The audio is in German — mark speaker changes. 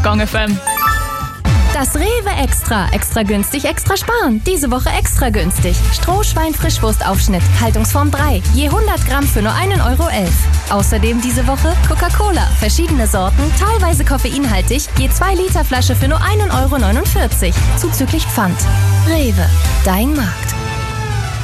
Speaker 1: Gong FM.
Speaker 2: Das Rewe Extra. Extra günstig, extra sparen. Diese Woche extra günstig. Strohschwein-Frischwurstaufschnitt, Haltungsform 3. Je 100 Gramm für nur 1,11 €. Außerdem diese Woche Coca-Cola. Verschiedene Sorten, teilweise koffeinhaltig. Je 2 Liter Flasche für nur 1,49 € zuzüglich Pfand. Rewe. Dein Markt.